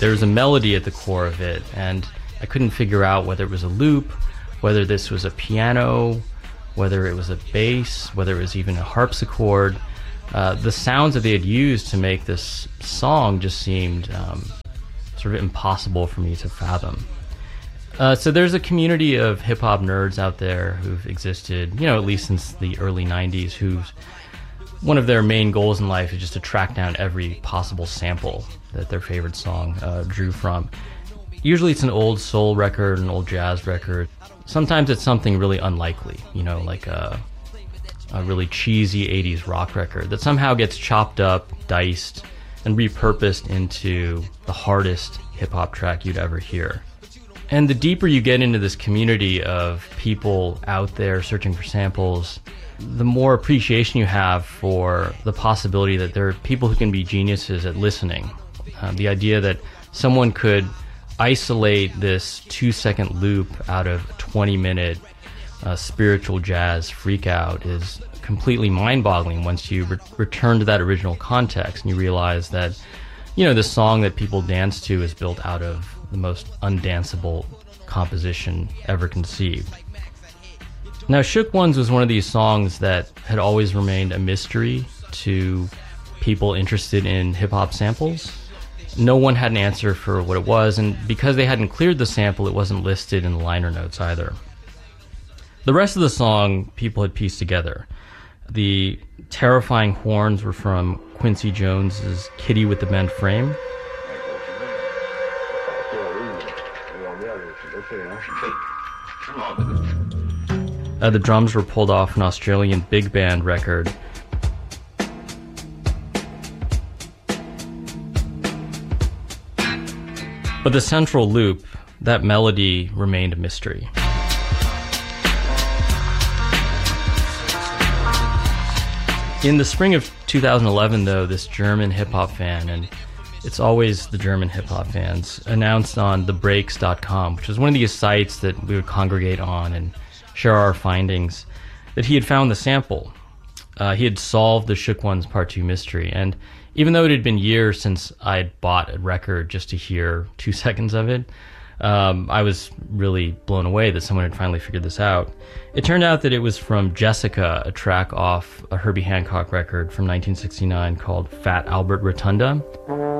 There's a melody at the core of it, and I couldn't figure out whether it was a loop, whether this was a piano, whether it was a bass, whether it was even a harpsichord. The sounds that they had used to make this song just seemed sort of impossible for me to fathom. So there's a community of hip-hop nerds out there who've existed, at least since the early 90s, who's one of their main goals in life is just to track down every possible sample that their favorite song drew from. Usually it's an old soul record, an old jazz record. Sometimes it's something really unlikely, like a really cheesy 80s rock record that somehow gets chopped up, diced, and repurposed into the hardest hip-hop track you'd ever hear. And the deeper you get into this community of people out there searching for samples, the more appreciation you have for the possibility that there are people who can be geniuses at listening. The idea that someone could isolate this 2-second loop out of a 20-minute spiritual jazz freakout is completely mind-boggling once you return to that original context and you realize that, the song that people dance to is built out of the most undanceable composition ever conceived. Now, Shook Ones was one of these songs that had always remained a mystery to people interested in hip-hop samples. No one had an answer for what it was, and because they hadn't cleared the sample, it wasn't listed in the liner notes either. The rest of the song, people had pieced together. The terrifying horns were from Quincy Jones's Kitty with the Bent Frame. The drums were pulled off an Australian big band record. But the central loop, that melody, remained a mystery. In the spring of 2011, though, this German hip-hop fan, and it's always the German hip-hop fans, announced on thebreaks.com, which was one of these sites that we would congregate on and share our findings, that he had found the sample. He had solved the Shook Ones Part 2 mystery, and even though it had been years since I had bought a record just to hear 2 seconds of it, I was really blown away that someone had finally figured this out. It turned out that it was from Jessica, a track off a Herbie Hancock record from 1969 called Fat Albert Rotunda.